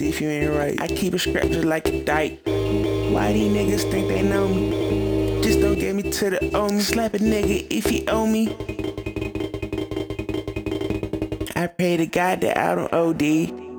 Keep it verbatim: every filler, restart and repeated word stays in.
left if you ain't right. I keep it scrapped just like a dyke. Why these niggas think they know me? Just don't get me to the owe me. Slap a nigga if he owe me. I pray to God that I don't O D.